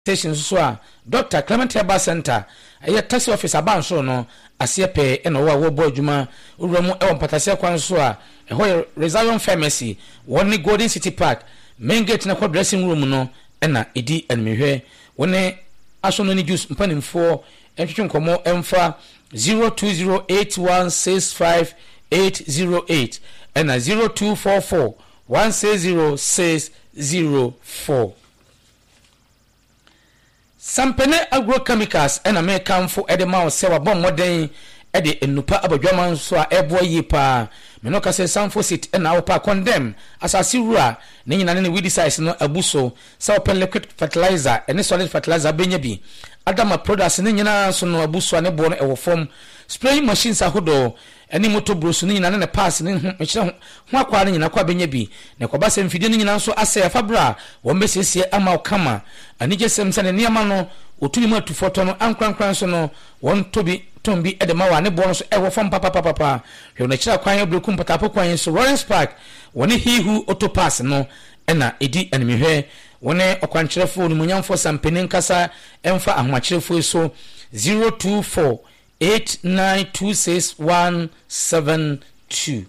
station so a Dr. Clement Herbal Center aye taxi office abanso no asiepe ena wo bo adwuma owuramu e wompatase kwan so a eho Reservoir Pharmacy woni Golden City Park main gate na kwa dressing room no ena edi enmehwe woni asono ni juice mpanimfo entwetwe nkomo emfa 0208165808 ena 0244160604 Sampene agrochemicals ena me kamfo edema osewa bom moden ede enupa abadwaman so a ebo yipa meno kase Sanfosit ena opa condemn asasi rua ne nyina ne weed size no abuso sa open liquid fertilizer ene solid fertilizer benyabi adama products ne nyina so no abuso ne bo no ewo form spraying machines ahodo ene moto brosu ne nyina ne pass ne hwekire ho akwa ne nyina kwa benyabi ne kwa basa mfide ne nyina so asa fabra wo mesesie ama okama anije semsa ne niama no otumi mu atufoto no ankrankran so no won tombi edema wa ne bo so ewo form papa hwe na kira kwan obrekum patapo kwan so Lawrence Park woni he who autopass no ena edi enmehwe woni okwankyerefo no munyamfo sampene nkasa emfa ahwakyerefo so 0248926172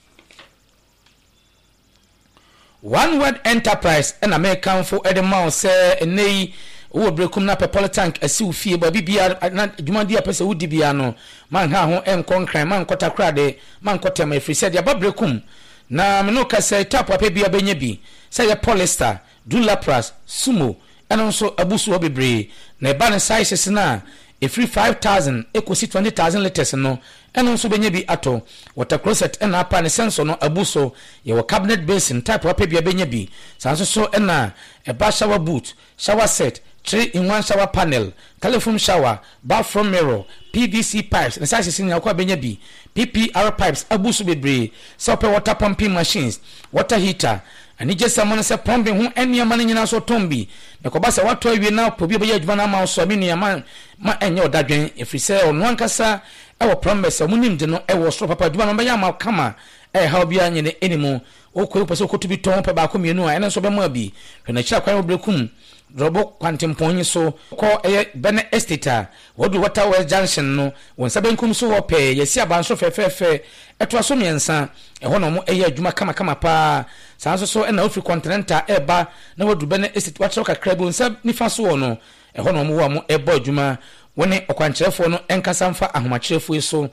One Word Enterprise ena American for edema se enei wo brekum na pepole tank asi ufie ba bibia na dwumadi apese wudi bia no man ha ho enkonkran man kota krade man kota ma free said ya ba brekum na meno ka se tap ape bia benya bi say ya polyester Dulapras Sumo eno so abusu obebre na e ba ne sizes na e free 5000 ekosi 20000 liters no eno so benya bi ato water closet ena apa ne sensor no abuso ye cabinet basin type ape bia benya bi sanso so ena e ba shower boot shower set 3-in-1 shower panel, telephone shower, bathroom mirror, PVC pipes, and sizes in Yakwa Benyabi, PPR pipes, abusu bebre, soapy water pumping machines, water heater, and it just someone say pumping who any money in also tombi. The Kobasa what we now probably Jvana Mouse, so many a man, my and your dadgen, if we say on one cassa, our promise, a munim de no, I was so papa Jvana Bayama, kama, how be any anymore, or could to be torn by Communo, and so be mobi, when a chap will brekum. Robo quantum point so call a Bene Esteta, what do water West Junction no, when Sabenkum so pay, ye see a bunch of fair, at was so miansa, a one more a year Juma kama pa, sounds so an outfit continental eba, no do Bene Estate watch a crab and sub nifaso no, a one more a boy Juma, when a quanchefo no encasamfa and much so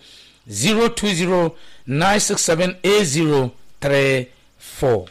0209678034.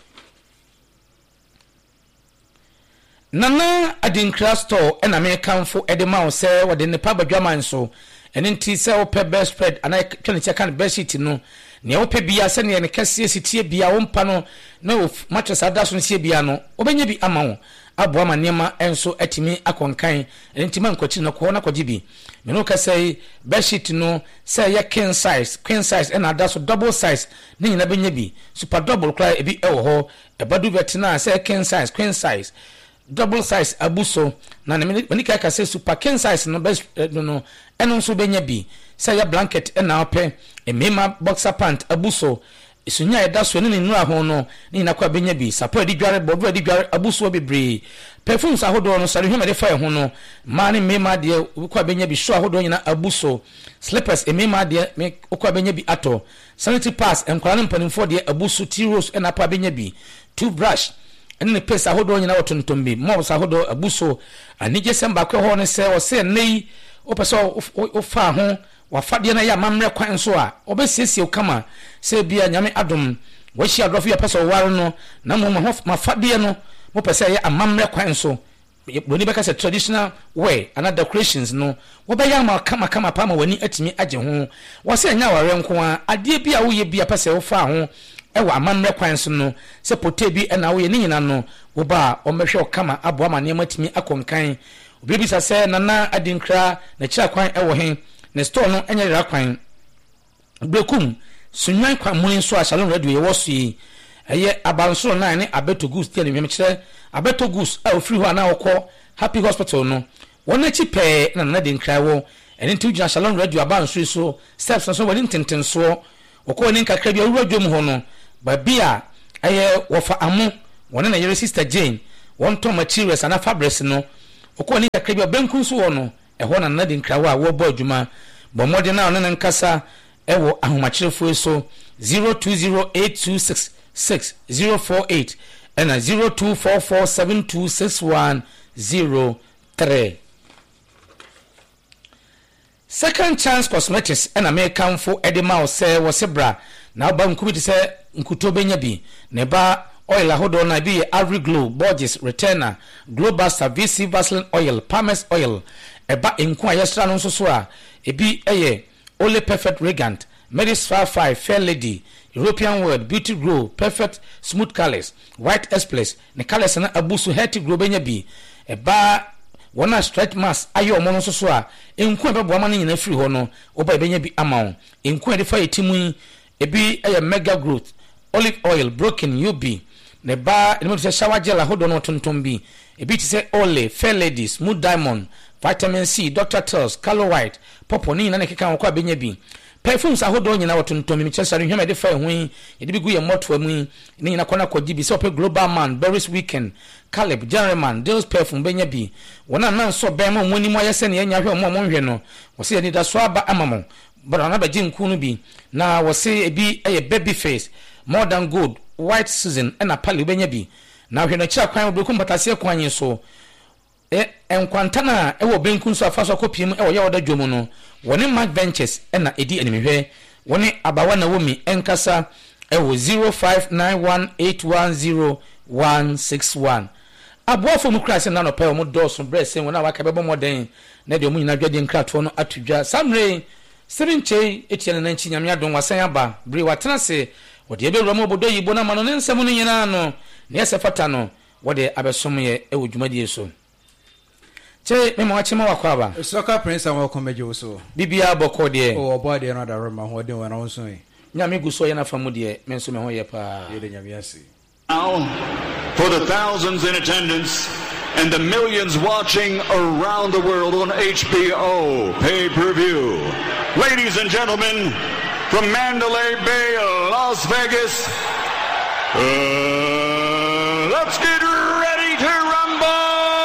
Nana adinkra store en American for edema o se wode ne pa badwaman so ene nti se wo pe best spread ana twene che kan best sheet no ne wo pe bia se ne kase sitie bia wo mpa no na mattress adaso ne sie bia no obenya bi ama wo abo ama nema enso atimi akonkan ene nti man kwachi no ko na kwaji bi me no kase best sheet no se ya queen size en adaso double size ne nyina benya bi super double kra ebi ewo ho ebadu betina se queen size double size abuso na mani ka say super king size no best no eno so benya bi say ya blanket na ope e mema boxer pant abuso isunya eda so ne nura ho no ni na kwa benya bi support di dware bodo di dware abuso bebre perfumes ahodo no sare huma de fa ho no mani mema de kwa benya bi show ahodo nyina abuso slippers e mema de me kwa benya bi ato sanitary pass enkwara mpanimfo de abuso T-Rose na pa benya bi toothbrush ene pesa hodo nyina wotontombi mo sa hodo abuso anije semba kwe ho ne se o se nei o pesa o fa ho wa fade na ya mamre kwan so a obesiesie kama se bia nyame adom wo hia adofo ya pesa o ware no na mo ma fade no mo pesa ya amamre kwan so boni beka se traditional way and decorations no wo be ya ma kama pa ma wani atimi age ho wo se nya ware nko a ade bia wo ye bia pesa o fa ho ewa amamre kwan so no se potebi na wo ye ni nyina no wo ba o mehwe kama abo ama ne matimi akonkan obi sa se nana adinkra na kira kwan ewo hen ne store no enye ra kwan brekum sunwan kwan mun so a Shalom Radio ye wo so yi eye abanso na ne abeto goose tie ne kire abeto goose a ofri ho na wokọ Happy Hospital no wona chi pe na nana adinkra wo ene nti ugina Shalom Radio abanso so steps so woni tenten so wokọ ne nkakra bia wura dwom ho no babia aye wofa amu wona na yere sister Jane won to materials ana fabrics no okoni kakra bi obenku so wo no eho na na de nkrawa wo bo adwuma bo mode na one nkasa ewo ahomachirefo so 0208266048 and 0244726103. Second Chance Cosmetics and American for Edema say was bra now ba nkubiti say nkuto benya bi ne ba oil ahodo na bi Every Glow, Borges, Returner, Global Service, Vaseline Oil, Palmer's Oil eba enku ayestra no so so a ebi eye Only Perfect Regant, Medis 55, Fair Lady, European World, Beauty Glow, Perfect Smooth Colors, White Express, ne colors na abusu Healthy Glow benya bi eba wana stretch mask ayo mo no so so a enku ebebo ama nyina free ho no oba benya bi ama wo enku de fa yetimu ebi eye Mega Growth, Olive Oil, Broken UB ne ba ene mo se shower gel ahodo no tonton bi ebi ti se Ole, Fair Lady, Smooth Diamond, Vitamin C, Dr. Teals, Color White, Popo ni na ne keka ko abenya bi perfumes ahodo nyina wotonton mi chesare hwema de fa ho yi de bi gu ye moto amu ni nyina kona kwaji bi se ope Global Man, Berries Weekend, Caleb, Generalman, Deals Perfume benya bi wona nan so ben mo ni mo yese ne nya hwe mo hwe no wo se ni da so aba amamo but na ba ji nku no bi na wo se ebi eye Baby Face, More Than Good, White Season na pali benya bi na hwe no kira kwan obi ko mpatase kwan so enkwantana ewo benku so afa so kopiem ewo ye woda dwomu no woni Mark Ventures na edi animehwe woni abawa na womi enkasa ewo 0591810161 aboafo mu krase na no pa mo doso brese wona waka bebo moden na de mu nyina dwade nkrato no atudwa samre sirinche etiene na nchi nyame adon wasan aba bre watena se wode ebewura mo bodo yibo na mano ne nsem no nyina no ne esefata no wode abesomye ewo dwumadi so che me mo achema wakwa ba Soccer Prince and welcome mejo so bibia boko de o body na da roma ho de wona wonso yi nyame guso ye na famu de me nso me ho ye pa ye de nyame ase. Now for the thousands in attendance and the millions watching around the world on HBO pay-per-view, ladies and gentlemen, from Mandalay Bay, Las Vegas, let's get ready to rumble!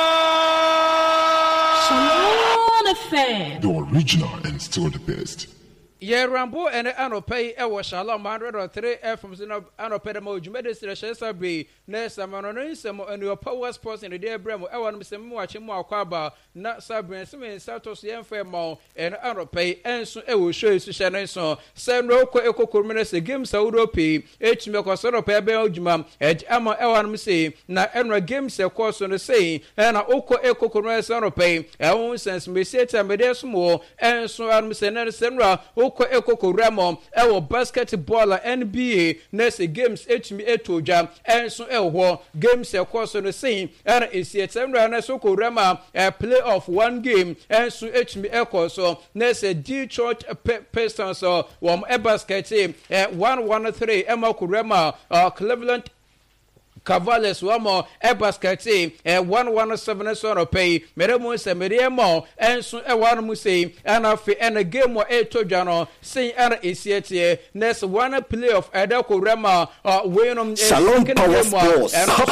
The original and still the best. Ye rambo and anopay e Shalom 103 FM zino anopay mo jumede sireshesa be na samano no nsemo and your power sports in the day bremo e won msem mo ache mo akwaba na sabren sem Santos ye mfa mo and anopay enso e wo show su hye no so senro ko ekokormene se games Europe etime ko so ropay be ojuma ama e won mse na enra games e ko so no sei na oko ekokormene se anopay e won sense me seta me de so enso an mse na senra oko ekokoramo ewo basketball NBA nese games etimi etoja enso ewo games ekoso no sei era esietemra na so korama playoff one game enso etimi ekoso nese Detroit Pistons wom basket 113 ema korama Cleveland Cavaliers wamo basket 117 so pay meremo se meremo enso wanu musei ana fi ena game wa etoja no sin era esietie next one playoff edako rema wenom Salon Power Sports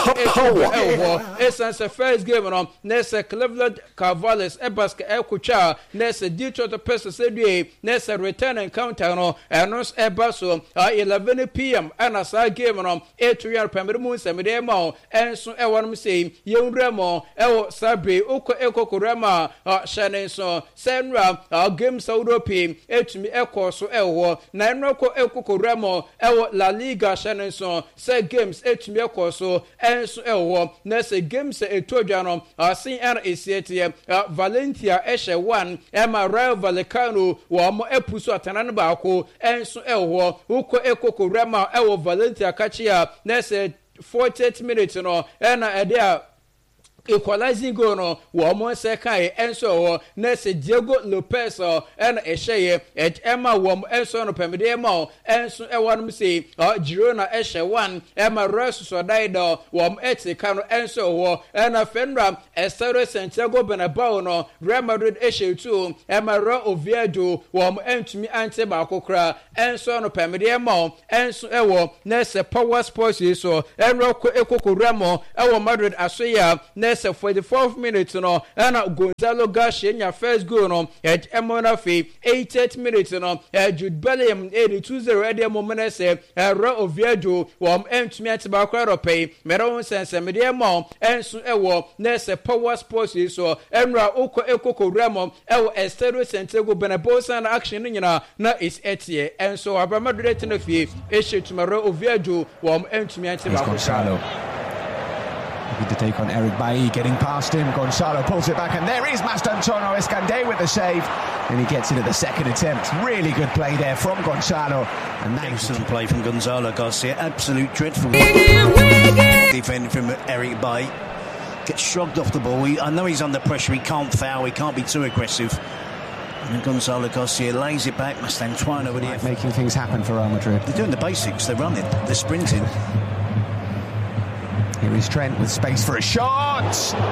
essence first game no next Cleveland Cavaliers basket ekocha next Detroit Pistons edue next return encounter no enos ebaso 11 p.m. ana sa game no etuya meremo se demo enso ewanum sei yewremo ewo sabre oko ekokorema shanenso senra games Europe etumi ekoso ewo na enroko ekokoremo ewo La Liga shanenso se games etumi ekoso enso ewo na se games etodwa no sin er esietie Valencia eshe 1 ema Rayo Vallecano wo mo epuso atanan baako enso ewo oko ekokorema ewo Valencia kachia na se 48 minutes no na ede equalizing goal no wo mo se kai enso nese Diego Lopez na ehye ema wo enso no pemede ema enso ewanum se Girona ehye 1 ema Reus Sociedad wo etika no enso na Fenra Estadio Santiago Bernabeu no Real Madrid ehye 2 ema Real Oviedo wo entumi ante ba kokra enso no pemede ema enso ewo nese Power Sports so enro ko ekokoramo ewo Madrid asoya nese 44th minute no ana Gonzalo Garcia nya first goal no emona fe 88th minute no Jude Bellingham 2-0 ede momene se Ra Oviedo wom entumi ateba kwaro pay mero sense mede mo enso ewo nese Power Sports so enra okoko remo ewo Estadio Santiago Bernabeu san action nyina na is etie enso abamadure tenafie eshetumaro Oviedo wom entumi ateba Gonzalo looking to take on Eric Bailly, getting past him. Gonzalo pulls it back, and there is Mastantuono Escandé with the save, and he gets it at the second attempt. Really good play there from Gonzalo, and excellent play from Gonzalo Garcia. Absolute dreadful defending from Eric Bailly. Gets shrugged off the ball. I know he's under pressure. He can't foul. He can't be too aggressive. And then Gonzalo Garcia lays it back. Mastantuono with it, making things happen for Real Madrid. They're doing the basics. They're running. They're sprinting. Here is Trent with space for a shot.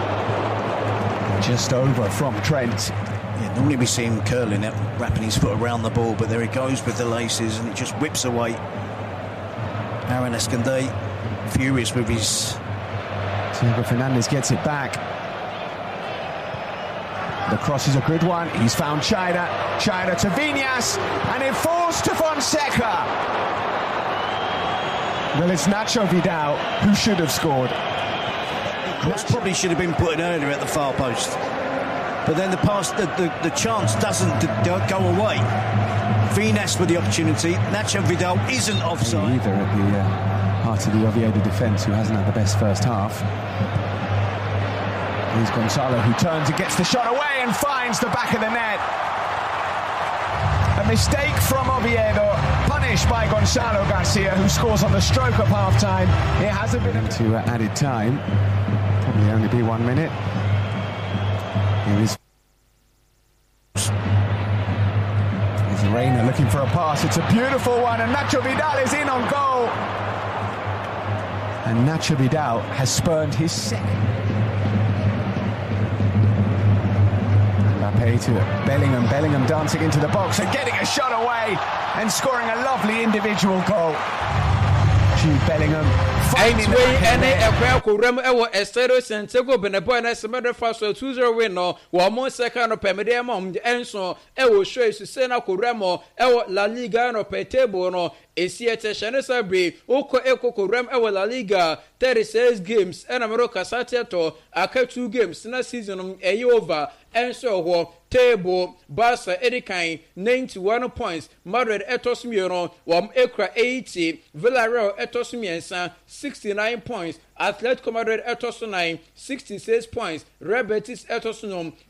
Just over from Trent. Yeah, normally we see him curling it, wrapping his foot around the ball, but there he goes with the laces, and it just whips away. Aaron Escandé, furious with his... Thiago Fernandez gets it back. The cross is a good one. He's found China. China to Viñas, and it falls to Fonseca. Well, it's Nacho Vidal who should have scored. Cross probably should have been put in earlier at the far post, but then the chance doesn't go away. Viñas with the opportunity. Nacho Vidal isn't offside either at the heart of the Oviedo defence, who hasn't had the best first half. Here's Gonzalo, who turns and gets the shot away and finds the back of the net. A mistake from Oviedo, punished by Gonzalo Garcia, who scores on the stroke of half-time. It hasn't been into added time. Probably only be 1 minute. Here is Reina looking for a pass. It's a beautiful one, and Nacho Vidal is in on goal. And Nacho Vidal has spurned his second. Mbappe to Bellingham. Bellingham dancing into the box and getting a shot away and scoring a lovely individual goal. Jude Bellingham finding the back of the net. Ewo Estadio Santiago Bernabeu na semedre faso 2-0 win no wo mo second no pemede mom enso ewo show isu se na koremo ewo La Liga no pe table no esiete shane sabre oko rem ewo La Liga 36 games and amero kasate to aka 2 games na season eyi over enso ho table Barca edikan 91 points, Madrid etos mieno wam ekra 80, Villarreal etos miensa 69 points, Atletico Madrid etos 9 66 points, Real Betis etos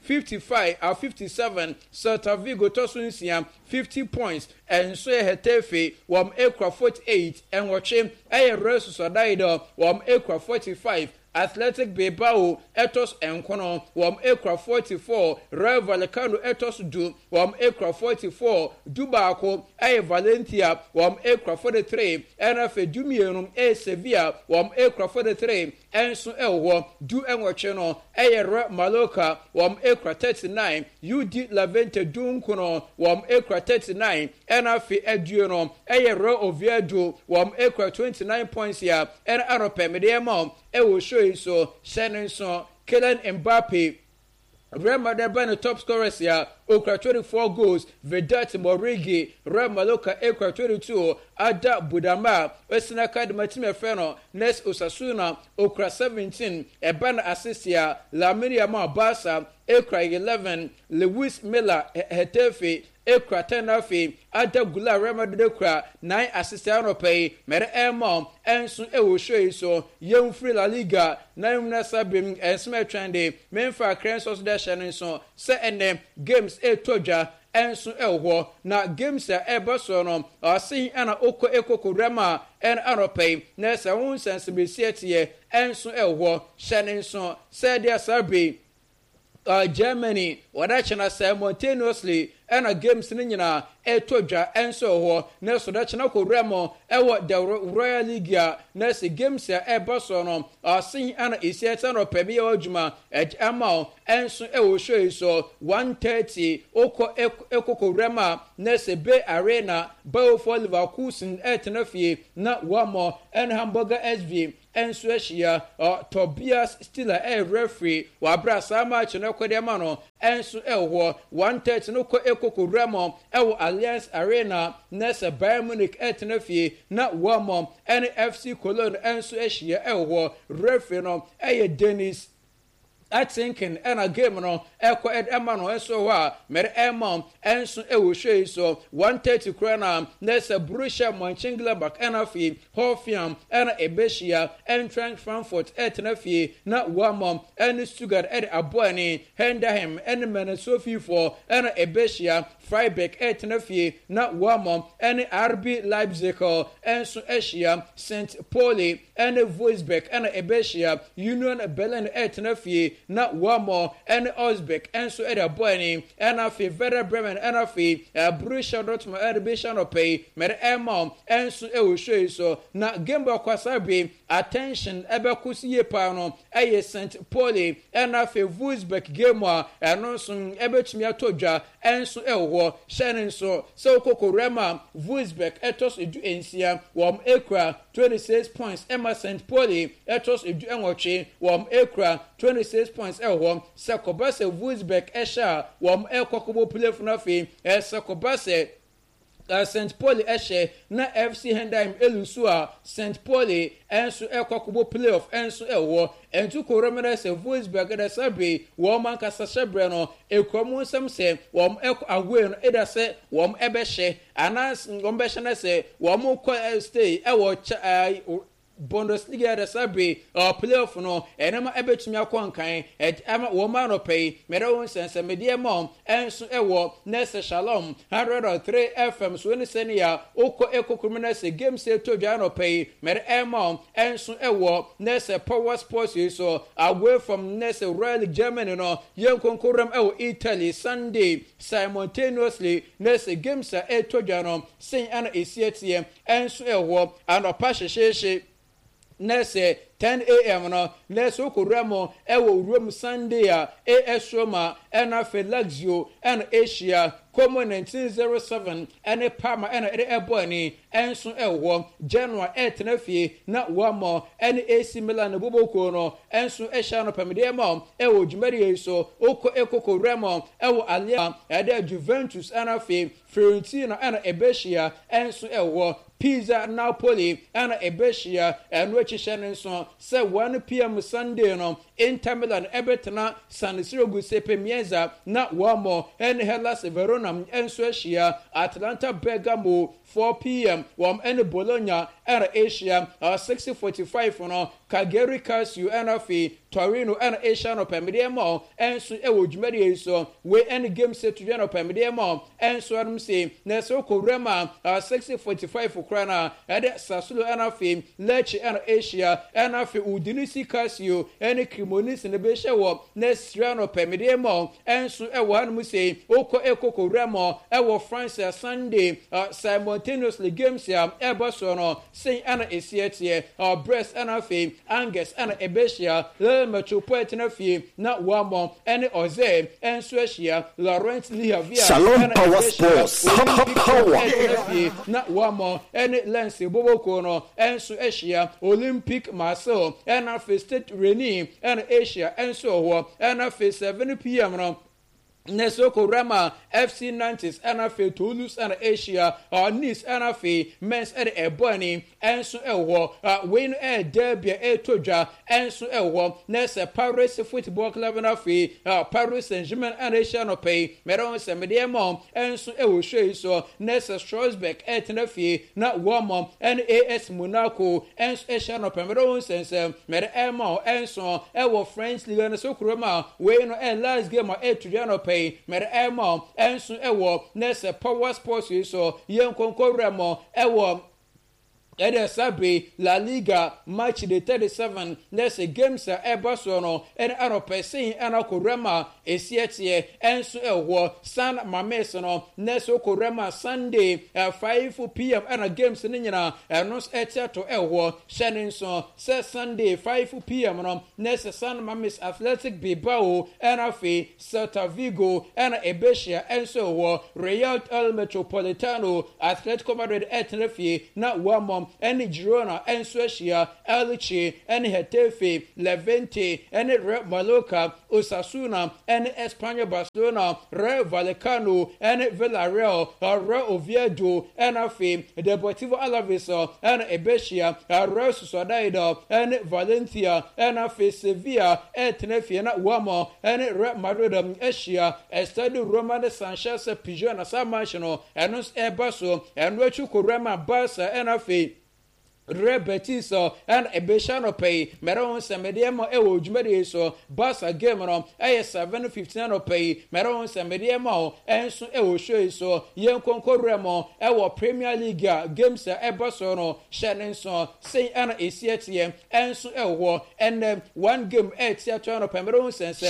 55 or 57, Celta Vigo etos 50 points, and so Getafe wam ekra 48 and watching Real Sociedad wam ekra 45. Athletic Bilbao etos enkono wam ekra 44, Real Vallecano etos 2 wam ekra 44, Dubako Valencia wam ekra 43, NF Dumienum Sevilla wam ekra 43, enso elwo du enwoche no Real Mallorca wam ekra 39, UD Levante dunkono wam ekra 39, NF Eduno Real Oviedo wam ekra 29 points ya and Arope Mediamo ewo show so Shannon so Kylian Mbappe Real Madrid by the top scorers here, Okra 24 goals, Vedat Morigi, Real Mallorca Ekra 22, Ada Budama, Wesenaka de Matime Feno, Nes Osasuna, Okra 17, Ebana Assistia, Laminia Ma Barca, Ekra 11, Luis Milla, Getafe, Ekra 10 afi, Ada Gula Real Madrid Ekra 9 assistant pay, Mere Emma, Ensun Ewo show so, Young Free La Liga, 9 Nasabim, and Smetrande, Menfa Crensos Dashan so, set and them games toja enso elwo na games ebasono asin ana oko ekoko rema en arope na se won sensibility enso elwo shanenso said dia sabi Germany wadachana simultaneously and games nyina etodwa enso ho na so dachana ko remo ewo the Royal League na se games eboso no asin ana isieta no pebe odwuma ejama enso ewo show so 130 oko ekoko rema na se Bay Arena Bao for Leverkusen etnafie na wamo en Hamburger SV enso ahia Tobias Stiller referee wabra sa match no kodema no enso ewo 1:30 no ko ekoko remo ewo Alliance Arena nessa Bayern Munich etnafie na wamo NFC Cologne enso ahia ewo referee no Dennis Atkinson and a game no eko emano enso wa mere emam enso ewhwe so 1:30 krona nessa Borussia Mönchengladbach enafi Hoffenheim and Ebeshia Eintracht Frankfurt etnafi na wamam and Stuttgart aboani Henderheim and Menesofi for and Ebeshia Freiburg etnafi na wamam and RB Leipzig enso Asia St. Pauli and Wolfsburg and Ebeshia Union Berlin etnafi na wamo and Osbeck enso aboani and afi Werder Bremen and afi Borussia Dortmund Erbishan opay mere emam enso ewhwe so na game kwasabi attention ebekusi yepa no St. Pauli and afi Wolfsburg game a eno so ebetumi atodwa enso ewo shenin so kokorema Wolfsburg etos edu ensia wom ekra 26 points Emma St. Pauli etos edu enwoche wom ekra 26 points ewo Sekobase Wolfsburg esha wom ekokobo play for nafi Sekobase St. Pauli eshe na FC Henderheim elusua St. Pauli enso ekokobo playoff enso ewo entu koromena se Wolfsburg da sabe wom ankasa shebre no ekomu nsem se wom eko agwe no eda se wom ebehye anas wom behye na se wom ko stay ewo Bundesliga da sabe playoff no enema ebetumi akonkan ama woma no pay merewon sense media mom enso ewo nese Shalom 103 FM so ne senia oko ekokumena se game se todwa no pay mere emom enso ewo nese Power Sports so away from nese Royal Germany no yenkonkoram ewo Italy Sunday simultaneously nese game se etodwa no sen ana esietie enso ewo anopa hyehyehye nese 10 a.m. no nese okoramo ewo Rome Sunday AS Roma and Lazio and Asia Como 1907 and Parma and Ebony and so ewo January 8 na fie na wamo and AC Milan Boboko no and so Asia no pamedemo ewo Jumeri so oko ekoko Remo ewo Alia and Juventus and afie Fiorentina and Ebeshia and so ewo Pisa Napoli and Ebeshia and Richishan so say 1 p.m. Sunday no Inter Milan ebetna San Siro Giuseppe Meazza na wamo and Hellas Verona and Suecia Atlanta Bergamo 4 p.m. and Bologna and Asia 6:45 no Cagliari Calcio and afi Torino and Asia no pemedemo and so ewo Jumeri so we end game set to no pemedemo and so am say na so ko Rema 6:45 krana and Sassuolo and afi Lecce and Asia and afi Udinese Calcio and Cremonese ne be shewo na Siriano pemedemo and so ewo anu say oko ekoko Remo ewo France Sunday simultaneously games ya eboso no say ana esietie Brest and afi Angus and Ebeshia Le Metropolitan fie na wamo and Oze and Suecia Laurent Lihavia Shalom Power Sports na wamo and Lens Boboko no and Suecia Olympic Marseille and afi State Reni and Asia and so and afi 7 p.m. no Nesoko Rama FC Nantes and afi Toulouse and Asia Nice and afi Mens and Ebony and so ewo win derby etodwa and so ewo nese Paris Football Club and afi Paris Saint-Germain and Asia no pay meron semedemo and so ewo hwe so nese Strasbourg etnafi na wamo and AS Monaco and so Asia no pay meron sense mere emo and so ewo French Ligue and so Roma we no last game etodwa no pay mere emo and so ewo nese Power Sports so yenkonko Remo ewo Ede sabe La Liga match the 37 nese games eboso no en aropesin anakorema esietie enso ewo San Mames no nese okorema Sunday 5 p.m. ana games ni nyina enos etiato ewo shenin so se Sunday 5 p.m. no nese San Mames Athletic Bilbao ana fi Celta Vigo ana Ebeshia enso ewo Real El Metropolitano Atletico Madrid etnefie na wamo ene Girona enso ahia Elche ene Hetafe Levante ene Real Mallorca Osasuna ene Espanyol Barcelona Rayo Vallecano ene Villarreal Real Oviedo ene afi Deportivo Alaves ene Ebeshia Real Sociedad ene Valencia ene afi Sevilla Tenerife na Wamo ene Real Madrid Asia Estadio Roma de Sanchez Pizjuan na Samanchino enos ebaso enwechu korema Barca ene afi Rebetis and Ebeshano pay Meron Samediamo Ewo Jumedi so Basa game no 7:15 pay Meron Samediamo and so Ewo show so Yen Concorremo Ewo Premier League games Ebaso no Shannon so say ana ACTM and so Ewo and one game theater pay Meron sense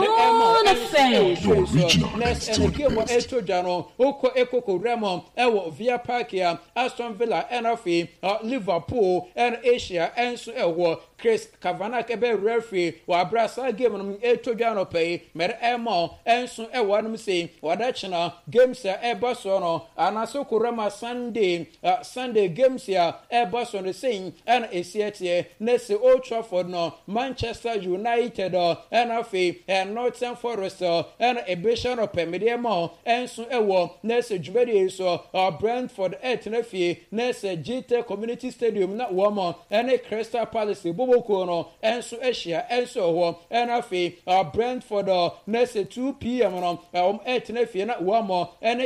next and game Eto Jano Oko Eko Remo Ewo Via Parkia Aston Villa NFA Liverpool and Asia and so Chris Kavanagh ebe referee wa brasa game no eto dwano pay mer emo and so one say wadachina games ya eba no anaso kurama Sunday games ya eba so the same and esiete nese Old Trafford no Manchester United and afi and Nottingham Forest and ebesha no pay mediamo and so nese jubedi so Brentford Tenerife nese GT Community Stadium na woman and Crystal Palace Kono enso Asia enso ho enafi Brentford next 2 p.m. no Tenerife na wamo ene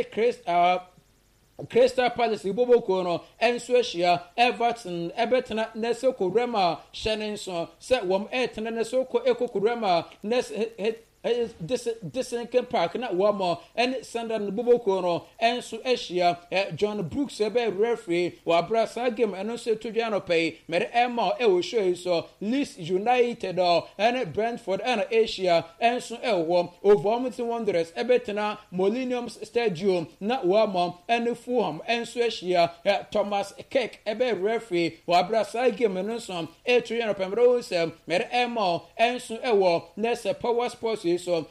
Crystal Palace Kono enso Asia Everton neso Korema Shenenso se wom neso ko Korema next Disenken Park na wamo and Sunderland Kono enso Asia John Brooks ebe referee wa brasa game enso to pay mere ema ewo show so Leeds United and Brentford and Asia enso ewo Wolverhampton Wanderers ebetena Millennium Stadium na wamo and Fulham enso Asia Thomas Kek ebe referee wa brasa game enso to mere ema enso ewo nese Power Sports so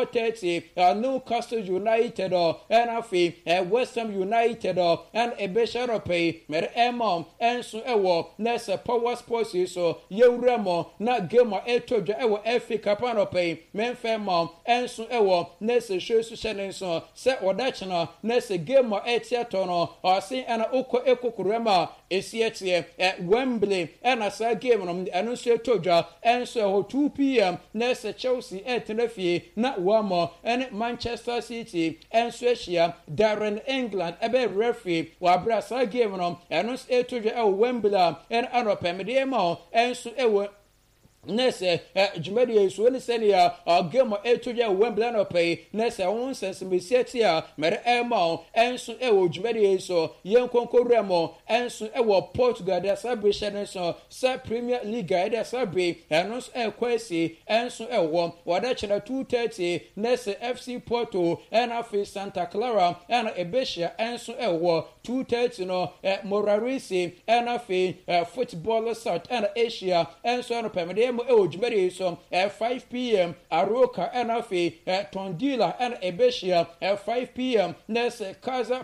4:30 Newcastle United and afi West Ham United and Ebesharo pay mere emo enso ewo nese Power Sports so yewremo na game etojo ewo FA Cup no pay menfema enso ewo nese shosu shenenso se odachina nese game etiato no osin ana oko ekokurema esiete Wembley and asa game no enso etojo enso 2 p.m. nese Chelsea Tenerife na wamo and Manchester City and Swatia Darren England ebe referee wa brasa game no enus etoje Wembley and anopemediemo ensu ewo nese jumedi so ni senia game etoje Wembley no pay nese won sense mesiatia mere ema enso ewo jumedi so yenkonkoremo enso ewo Portugal the celebration so sa Premier League the celebrate enso kwesi enso ewo wadachina 2:30 nese FC Porto and afi Santa Clara and Ebeshia enso ewo 2:30 no Morarisi and afi Football South and Asia enso no pemede Ojumeri so 5 p.m. Aroka and afi Tondila and Ebeshia 5 p.m. Nes Casa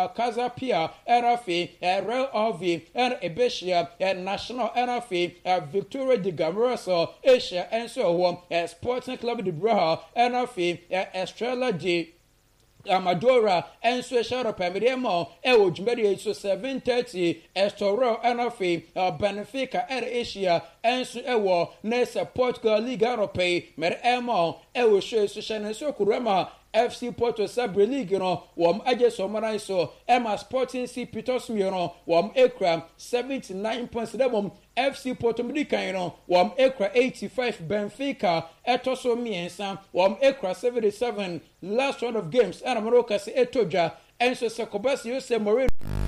Pia and afi Real Ovi and Ebeshia National and afi Victoria de Gamoraso Asia and so Sporting Club de Braha and afi Estrella de Amadora and Swesharo Pamidemo, Ewo Jumedi so 7:30, Estoro Anafi, Benfica and Asia, and so Ewo, Nesa Portugal Liga Europe, Mer Emo, Ewo Shan so Kurema. FC Porto Sabre League no wom aje so manai so Emma Sporting C Pitos no wom ekra 79 points dem FC Porto Medican no wom ekra 85 Benfica etoso miensa wom ekra 77 last round of games and Amoroka se etoja enso Sekobasi Jose Mourinho